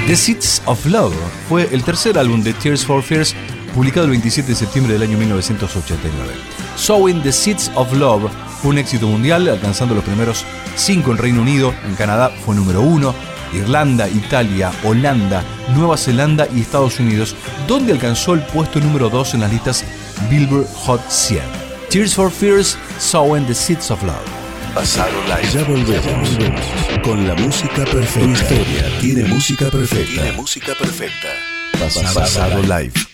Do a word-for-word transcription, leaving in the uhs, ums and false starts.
The Seeds of Love fue el tercer álbum de Tears for Fears, publicado el veintisiete de septiembre del año mil novecientos ochenta y nueve. Sowing the Seeds of Love fue un éxito mundial, alcanzando los primeros cinco en Reino Unido. En Canadá fue número uno, Irlanda, Italia, Holanda, Nueva Zelanda y Estados Unidos, donde alcanzó el puesto número dos en las listas Billboard Hot cien. Tears for Fears, Sowing the Seeds of Love. Pasado Live. Ya volvemos con la música perfecta. Tu historia tiene música perfecta. Tiene música perfecta. Pasado, Pasado Live.